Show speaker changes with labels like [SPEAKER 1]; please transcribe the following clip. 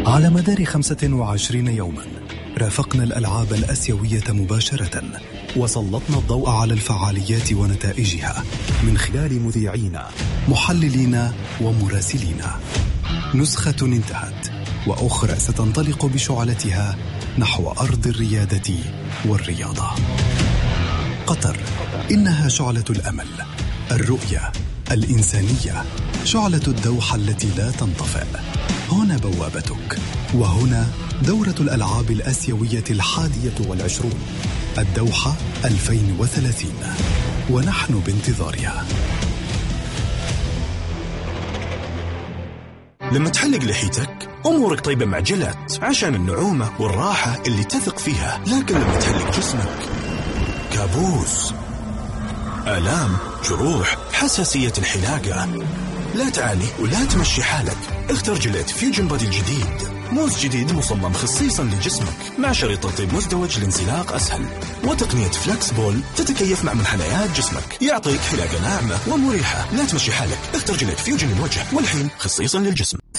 [SPEAKER 1] على مدار 25 يوما رافقنا الألعاب الآسيوية مباشرة، وسلطنا الضوء على الفعاليات ونتائجها من خلال مذيعينا، محللين ومراسلين. نسخة انتهت وأخرى ستنطلق بشعلتها نحو أرض الريادة والرياضة. قطر، إنها شعلة الأمل، الرؤية، الإنسانية، شعلة الدوحة التي لا تنطفئ. هنا بوابتك، وهنا دورة الألعاب الآسيوية 21، الدوحة 2030، ونحن بانتظارها.
[SPEAKER 2] لما تحلق لحيتك أمورك طيبة مع جلات عشان النعومة والراحة اللي تثق فيها، لكن لما تحلق جسمك كابوس، آلام، جروح، حساسية الحلاقة. لا تعاني ولا تمشي حالك، اختر جلات فيوجن بودي الجديد، موز جديد مصمم خصيصا لجسمك مع شريط ترطيب مزدوج لانزلاق أسهل، وتقنية فلكس بول تتكيف مع منحنيات جسمك، يعطيك حلاقة ناعمة ومريحة. لا تمشي حالك، اختر جلات فيوجن للوجه والحين خصيصا للجسم.